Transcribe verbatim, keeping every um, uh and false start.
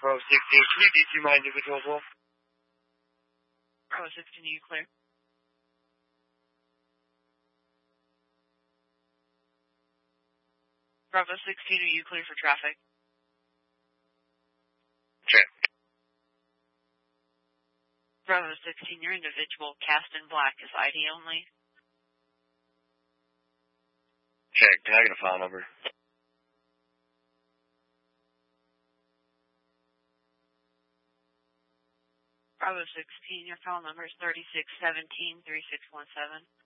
Bravo sixteen, can you D C my individual as well? Bravo sixteen, are you clear? Bravo sixteen, are you clear for traffic? Check. Bravo sixteen, your individual cast in black is I D only. Check. Can I get a file number? Bravo sixteen, your file number is thirty-six seventeen, thirty-six seventeen.